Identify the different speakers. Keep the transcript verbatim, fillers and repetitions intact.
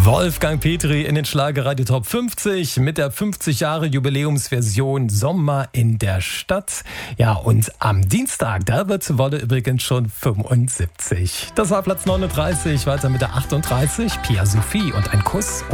Speaker 1: Wolfgang Petri in den Schlagerradio Top fünfzig mit der fünfzig Jahre Jubiläumsversion Sommer in der Stadt. Ja, und am Dienstag, da wird Wolle übrigens schon fünfundsiebzig. Das war Platz neununddreißig, weiter mit der achtunddreißig, Pia Sophie und ein Kuss.